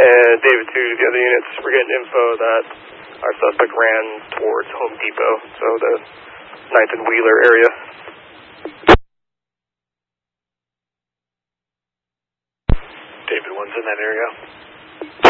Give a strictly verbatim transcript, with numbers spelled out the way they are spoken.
And David two, the other units, we're getting info that our suspect ran towards Home Depot, so the ninth and Wheeler area. David one's in that area.